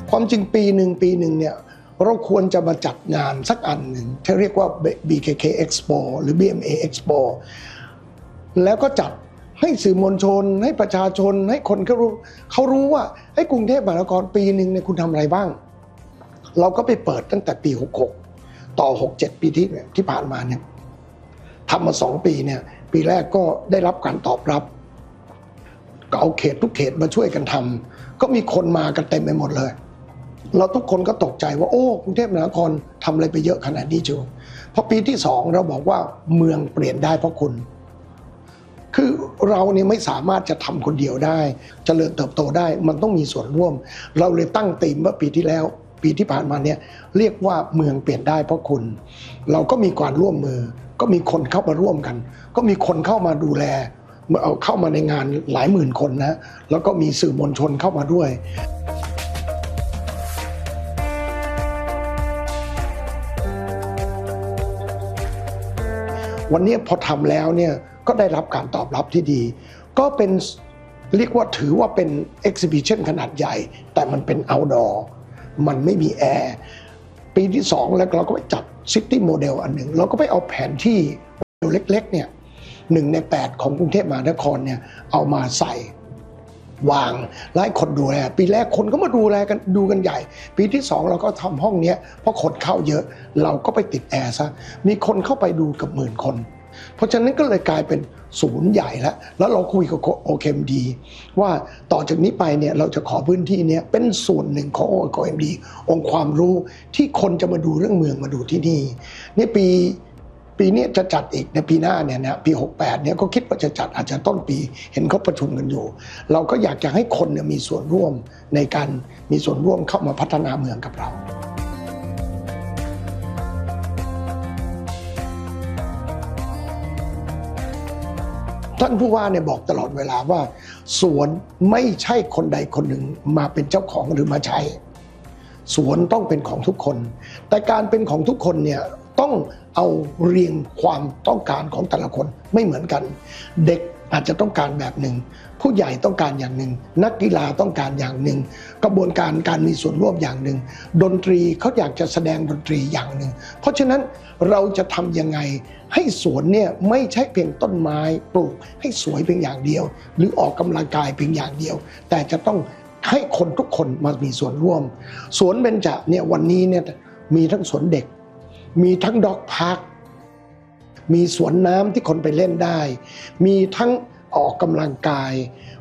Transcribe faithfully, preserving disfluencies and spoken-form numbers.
ความจริงปีหนึ่งปีหนึ่งเนี่ยเราควรจะมาจัดงานสักอันหนึ่งที่เรียกว่า บี เค เค Expo หรือ บี เอ็ม เอ Expo แล้วก็จัดให้สื่อมวลชนให้ประชาชนให้คนเขารู้เขารู้ว่าไอ้กรุงเทพมหานครปีหนึ่งเนี่ยคุณทำอะไรบ้างเราก็ไปเปิดตั้งแต่ปีหกหกต่อหกเจ็ดปีที่ที่ผ่านมาเนี่ยทำมาสองปีเนี่ยปีแรกก็ได้รับการตอบรับก็เอาเขตทุกเขตมาช่วยกันทำก็มีคนมากันเต็มไปหมดเลยเราทุกคนก็ตกใจว่าโอ้กรุงเทพมหานครทำอะไรไปเยอะขนาดนี้จูพอปีที่สองเราบอกว่าเมืองเปลี่ยนได้เพราะคุณคือเราเนี่ยไม่สามารถจะทำคนเดียวได้เจริญเติบโตได้มันต้องมีส่วนร่วมเราเลยตั้งธีมว่าปีที่แล้วปีที่ผ่านมาเนี่ยเรียกว่าเมืองเปลี่ยนได้เพราะคุณเราก็มีการร่วมมือก็มีคนเข้ามาร่วมกันก็มีคนเข้ามาดูแลเอาเข้ามาในงานหลายหมื่นคนนะแล้วก็มีสื่อมวลชนเข้ามาด้วยวันนี้พอทำแล้วเนี่ยก็ได้รับการตอบรับที่ดีก็เป็นเรียกว่าถือว่าเป็น exhibition ขนาดใหญ่แต่มันเป็น outdoor มันไม่มีแอร์ปีที่สองแล้วเราก็ไปจัด City Model อันหนึ่งเราก็ไปเอาแผนที่เล็กๆเนี่ยหนึ่งในแปดของกรุงเทพมหานครเนี่ยเอามาใส่วางแล้วให้คนดูแลปีแรกคนก็มาดูแลกันดูกันใหญ่ปีที่สองเราก็ทำห้องนี้เพราะคนเข้าเยอะเราก็ไปติดแอร์ซะมีคนเข้าไปดูกับหมื่นคนเพราะฉะนั้นก็เลยกลายเป็นศูนย์ใหญ่แล้วแล้วเราคุยกับโอเคมดีว่าต่อจากนี้ไปเนี่ยเราจะขอพื้นที่นี้เป็นส่วนหนึ่งของโอเคมดีองค์ความรู้ที่คนจะมาดูเรื่องเมืองมาดูที่นี่นี่ปีปีนี้จะจัดอีกในปีหน้าเนี่ยนะปีหกแปดเนี่ยก็คิดว่าจะจัดอาจจะต้นปีเห็นเขาประชุมกันอยู่เราก็อยากจะให้คนเนี่ยมีส่วนร่วมในการมีส่วนร่วมเข้ามาพัฒนาเมืองกับเราท่านผู้ว่าเนี่ยบอกตลอดเวลาว่าสวนไม่ใช่คนใดคนหนึ่งมาเป็นเจ้าของหรือมาใช้สวนต้องเป็นของทุกคนแต่การเป็นของทุกคนเนี่ยต้องเอาเรียงความต้องการของแต่ละคนไม่เหมือนกันเด็กอาจจะต้องการแบบหนึ่งผู้ใหญ่ต้องการอย่างหนึ่งนักกีฬาต้องการอย่างหนึ่งกระบวนการการมีส่วนร่วมอย่างหนึ่งดนตรีเขาอยากจะแสดงดนตรีอย่างหนึ่งเพราะฉะนั้นเราจะทำยังไงให้สวนเนี่ยไม่ใช่เพียงต้นไม้ปลูกให้สวยเพียงอย่างเดียวหรือออกกำลังกายเพียงอย่างเดียวแต่จะต้องให้คนทุกคนมามีส่วนร่วมสวนเบญจเนี่ยวันนี้เนี่ยมีทั้งสวนเด็กมีทั้งด็อกพาร์คมีสวนน้ำที่คนไปเล่นได้มีทั้งออกกำลังกาย